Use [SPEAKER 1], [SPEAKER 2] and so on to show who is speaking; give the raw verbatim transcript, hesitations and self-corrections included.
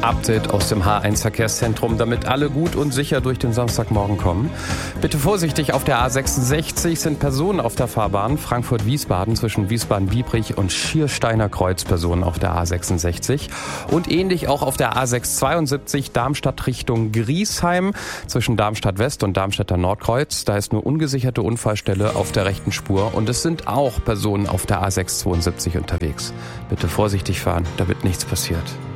[SPEAKER 1] Update aus dem H eins Verkehrszentrum, damit alle gut und sicher durch den Samstagmorgen kommen. Bitte vorsichtig, auf der A sechsundsechzig sind Personen auf der Fahrbahn. Frankfurt-Wiesbaden zwischen Wiesbaden-Biebrich und Schiersteiner Kreuz Personen auf der A sechsundsechzig. Und ähnlich auch auf der A sechshundertzweiundsiebzig Darmstadt Richtung Griesheim zwischen Darmstadt West und Darmstädter Nordkreuz. Da ist eine ungesicherte Unfallstelle auf der rechten Spur und es sind auch Personen auf der A sechshundertzweiundsiebzig unterwegs. Bitte vorsichtig fahren, damit nichts passiert.